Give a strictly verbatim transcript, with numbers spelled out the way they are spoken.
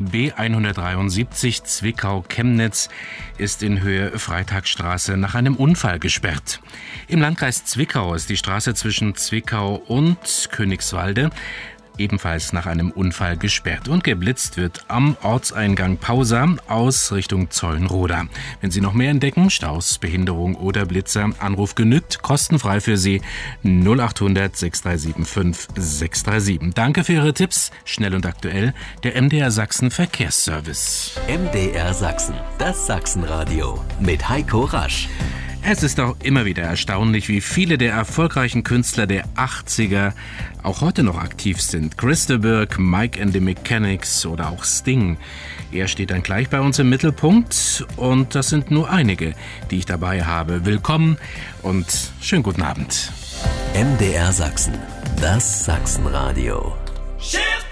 B hundertdreiundsiebzig Zwickau-Chemnitz ist in Höhe Freitagsstraße nach einem Unfall gesperrt. Im Landkreis Zwickau ist die Straße zwischen Zwickau und Königswalde ebenfalls nach einem Unfall gesperrt und geblitzt wird am Ortseingang Pausa aus Richtung Zollenroda. Wenn Sie noch mehr entdecken, Staus, Behinderung oder Blitzer, Anruf genügt, kostenfrei für Sie null acht hundert sechs drei sieben fünf sechs drei sieben. Danke für Ihre Tipps, schnell und aktuell, der M D R Sachsen Verkehrsservice. M D R Sachsen, das Sachsenradio mit Heiko Rasch. Es ist auch immer wieder erstaunlich, wie viele der erfolgreichen Künstler der achtziger auch heute noch aktiv sind. Chris de Burgh, Mike and the Mechanics oder auch Sting. Er steht dann gleich bei uns im Mittelpunkt und das sind nur einige, die ich dabei habe. Willkommen und schönen guten Abend. M D R Sachsen, das Sachsenradio.